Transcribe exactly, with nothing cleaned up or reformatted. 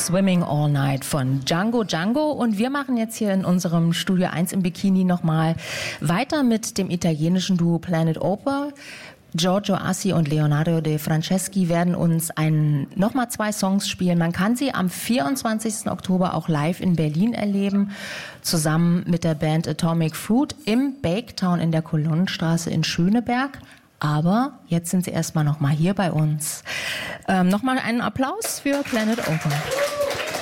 Swimming All Night von Django Django. Und wir machen jetzt hier in unserem Studio eins im Bikini nochmal weiter mit dem italienischen Duo Planet Opera. Giorgio Assi und Leonardo De Franceschi werden uns ein, nochmal zwei Songs spielen. Man kann sie am vierundzwanzigsten Oktober auch live in Berlin erleben, zusammen mit der Band Atomic Fruit im Baketown in der Kolonnenstraße in Schöneberg. Aber jetzt sind sie erstmal nochmal hier bei uns. Ähm, nochmal einen Applaus für Planet Opera.